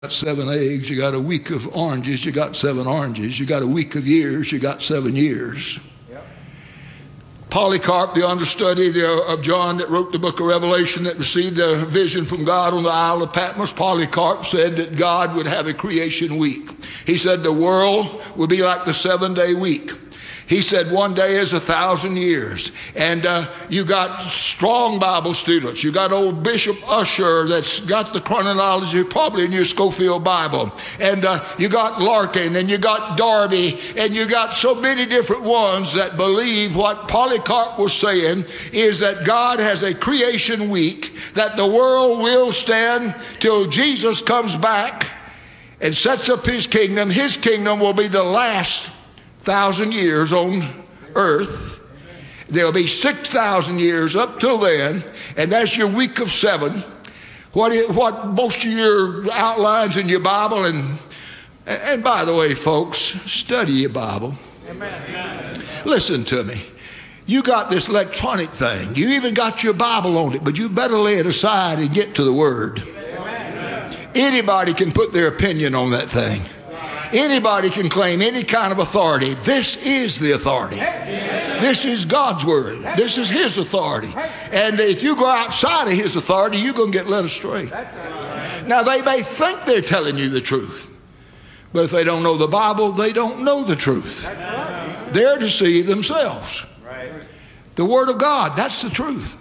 7 eggs, you got a week of oranges, you got 7 oranges. You got a week of years, you got 7 years. Yep. Polycarp, the understudy of John that wrote the book of Revelation, that received a vision from God on the Isle of Patmos, Polycarp said that God would have a creation week. He said the world would be like the 7-day week. He said 1 day is 1,000 years. And you got strong Bible students. You got old Bishop Usher that's got the chronology probably in your Schofield Bible. And you got Larkin, and you got Darby, and you got so many different ones that believe what Polycarp was saying is that God has a creation week, that the world will stand till Jesus comes back and sets up his kingdom. His kingdom will be the last 1,000 years on earth. There'll be 6,000 years up till then, and that's your week of 7. What most of your outlines in your Bible, and by the way, folks, study your Bible. Amen. Listen to me. You got this electronic thing. You even got your Bible on it, but you better lay it aside and get to the Word. Amen. Anybody can put their opinion on that thing. Anybody can claim any kind of authority. This is the authority. This is God's word. This is his authority. And if you go outside of his authority, you're going to get led astray. Now, they may think they're telling you the truth, but if they don't know the Bible, they don't know the truth. They're deceived themselves. The word of God, that's the truth.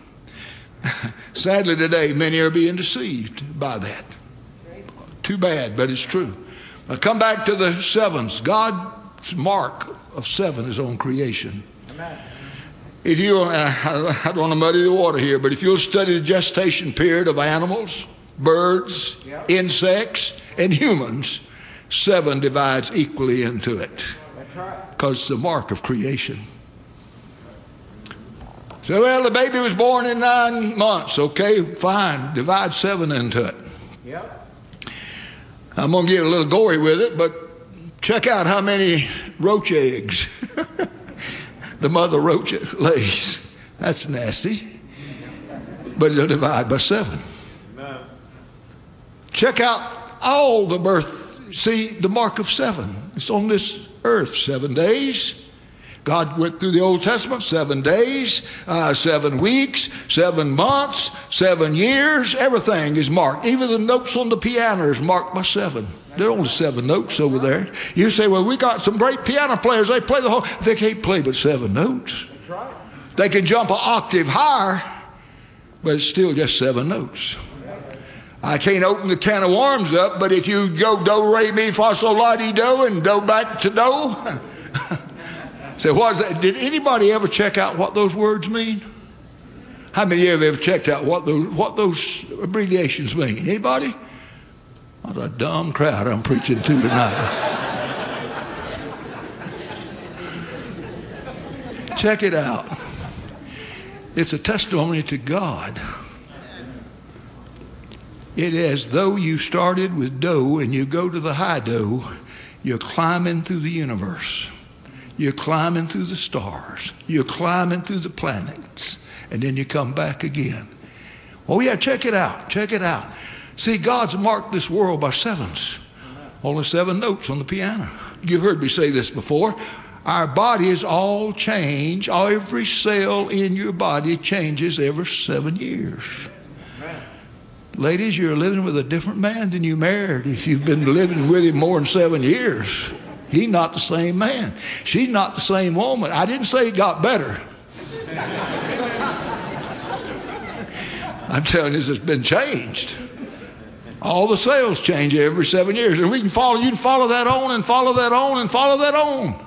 Sadly today, many are being deceived by that. Too bad, but it's true. Now come back to the 7s. God's mark of 7 is on creation. Amen. If you, I don't want to muddy the water here, but if you'll study the gestation period of animals, birds, insects, and humans, 7 divides equally into it. That's right. Because it's the mark of creation. So, well, the baby was born in 9 months. Okay, fine. Divide 7 into it. Yep. I'm going to get a little gory with it, but check out how many roach eggs the mother roach lays. That's nasty. But it'll divide by 7. Check out all the birth. See, the mark of 7. It's on this earth. 7 days. God went through the Old Testament, 7 days, 7 weeks, 7 months, 7 years. Everything is marked. Even the notes on the piano is marked by 7. There are only 7 notes over there. You say, well, we got some great piano players. They play the whole. They can't play but 7 notes. That's right. They can jump an octave higher, but it's still just 7 notes. I can't open the can of worms up, but if you go do, re, mi, fa, sol, la, di, do, and do back to do. So did anybody ever check out what those words mean? How many of you have ever checked out what those abbreviations mean? Anybody? What a dumb crowd I'm preaching to tonight. Check it out. It's a testimony to God. It is as though you started with do and you go to the high do, you're climbing through the universe. You're climbing through the stars. You're climbing through the planets. And then you come back again. Oh, yeah, check it out. Check it out. See, God's marked this world by 7s. Only 7 notes on the piano. You've heard me say this before. Our bodies all change. Every cell in your body changes every 7 years. Ladies, you're living with a different man than you married if you've been living with him more than 7 years. He's not the same man. She's not the same woman. I didn't say it got better. I'm telling you, it's been changed. All the cells change every 7 years. And you can follow that on and follow that on and follow that on.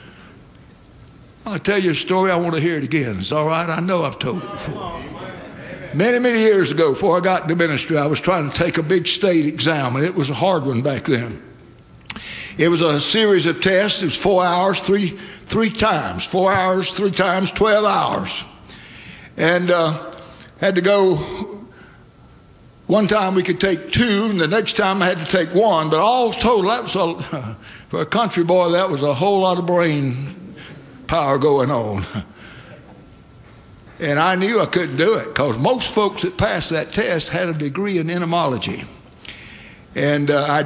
I'll tell you a story. I want to hear it again. It's all right. I know I've told it before. Many, many years ago, before I got into ministry, I was trying to take a big state exam, and it was a hard one back then. It was a series of tests. It was 4 hours, three times. 4 hours, 3 times, 12 hours. And had to go. One time we could take 2, and the next time I had to take 1. But all total, that was for a country boy, that was a whole lot of brain power going on. And I knew I couldn't do it because most folks that passed that test had a degree in entomology. And I